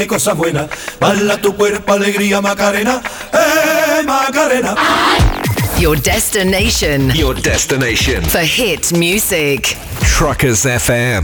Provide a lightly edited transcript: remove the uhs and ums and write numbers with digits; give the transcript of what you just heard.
Cosas buenas, baila tu cuerpo, alegría, Macarena, Macarena. Your destination Your destination for hit music. Truckers FM.